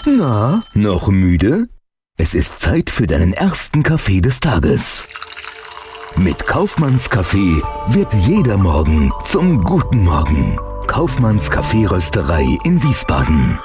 Na, noch müde? Es ist Zeit für deinen ersten Kaffee des Tages. Mit Kaufmanns Kaffee wird jeder Morgen zum guten Morgen. Kaufmanns Kaffeerösterei in Wiesbaden.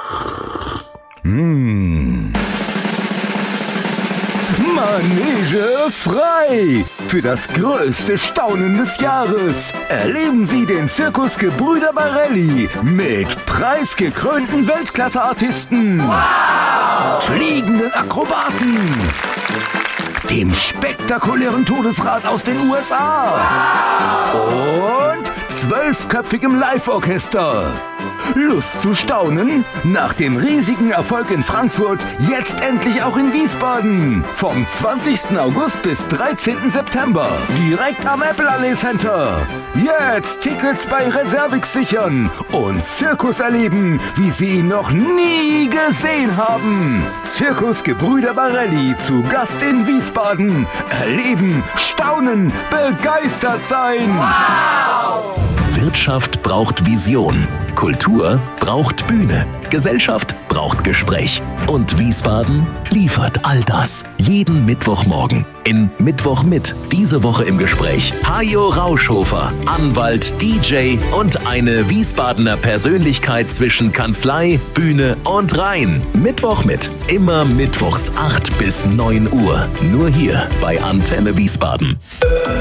Manege frei! Für das größte Staunen des Jahres erleben Sie den Zirkus Gebrüder Barelli mit preisgekrönten Weltklasse-Artisten, fliegenden Akrobaten, dem spektakulären Todesrad aus den USA und 12-köpfigem Live-Orchester. Lust zu staunen? Nach dem riesigen Erfolg in Frankfurt jetzt endlich auch in Wiesbaden. Vom 20. August bis 13. September. Direkt am Apple Allee Center. Jetzt Tickets bei Reservix sichern und Zirkus erleben, wie Sie ihn noch nie gesehen haben. Zirkus Gebrüder Barelli zu Gast in Wiesbaden. Erleben, staunen, begeistert sein. Wow! Wirtschaft braucht Vision. Kultur braucht Bühne. Gesellschaft braucht Gespräch. Und Wiesbaden liefert all das. Jeden Mittwochmorgen in Mittwoch mit. Diese Woche im Gespräch Hajo Rauschhofer, Anwalt, DJ und eine Wiesbadener Persönlichkeit zwischen Kanzlei, Bühne und Rhein. Mittwoch mit. Immer mittwochs 8 bis 9 Uhr. Nur hier bei Antenne Wiesbaden.